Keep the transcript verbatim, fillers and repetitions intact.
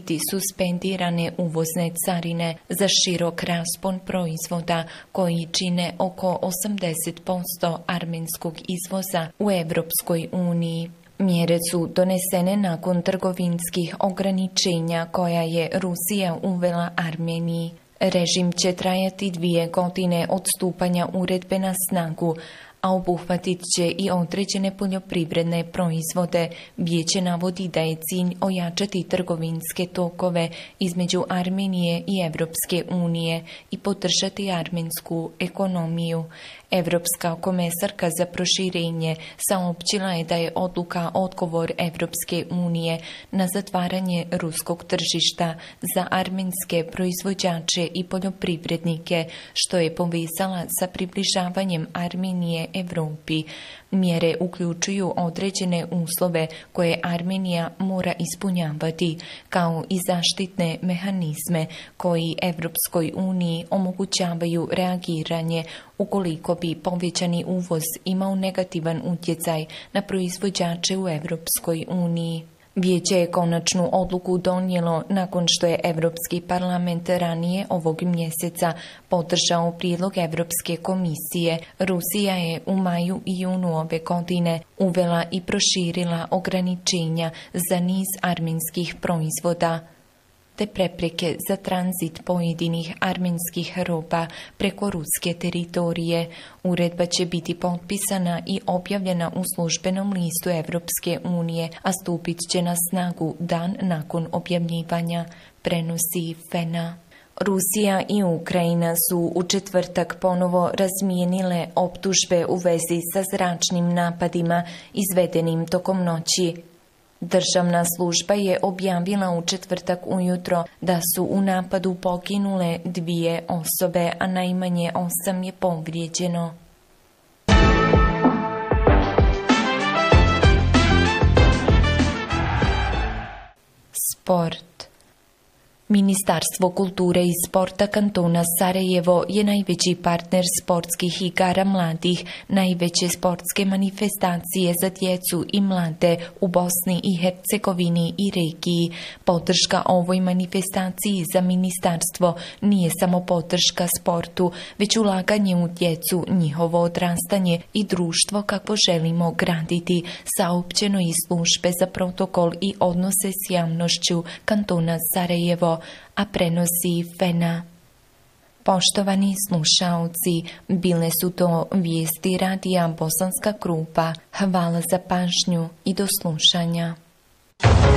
biti suspendirane uvozne carine za širok raspon proizvoda koji čine oko osamdeset posto armenskog izvoza u Evropskoj uniji. Mjere su donesene nakon trgovinskih ograničenja koja je Rusija uvela Armeniji. Režim će trajati dvije godine od stupanja uredbe na snagu, a obuhvatit će i određene poljoprivredne proizvode. Vijeće navodi da je cilj ojačati trgovinske tokove između Armenije i Evropske unije i podržati armensku ekonomiju. Evropska komesarka za proširenje saopćila je da je odluka odgovor Evropske unije na zatvaranje ruskog tržišta za armenske proizvođače i poljoprivrednike, što je povezala sa približavanjem Armenije Evropi. Mjere uključuju određene uslove koje Armenija mora ispunjavati, kao i zaštitne mehanizme koji Evropskoj uniji omogućavaju reagiranje ukoliko bi povećani uvoz imao negativan utjecaj na proizvođače u Evropskoj uniji. Vijeće je konačnu odluku donijelo nakon što je Europski parlament ranije ovog mjeseca podržao prijedlog Europske komisije. Rusija je u maju i junu ove godine uvela i proširila ograničenja za niz armenskih proizvoda te prepreke za tranzit pojedinih armenskih roba preko ruske teritorije. Uredba će biti potpisana i objavljena u službenom listu Evropske unije, a stupit će na snagu dan nakon objavljivanja, prenosi Fena. Rusija i Ukrajina su u četvrtak ponovo razmijenile optužbe u vezi sa zračnim napadima izvedenim tokom noći. Državna služba je objavila u četvrtak ujutro da su u napadu poginule dvije osobe, a najmanje osam je povrijeđeno. Sport. Ministarstvo kulture i sporta kantona Sarajevo je najveći partner sportskih igara mladih, najveće sportske manifestacije za djecu i mlade u Bosni i Hercegovini i regiji. Podrška ovoj manifestaciji za ministarstvo nije samo podrška sportu, već ulaganje u djecu, njihovo odrastanje i društvo kakvo želimo graditi, saopćeno iz službe za protokol i odnose s javnošću kantona Sarajevo, a prenosi Fena. Poštovani slušaoci, bile su to vijesti radija Bosanska Krupa. Hvala za pažnju i do slušanja.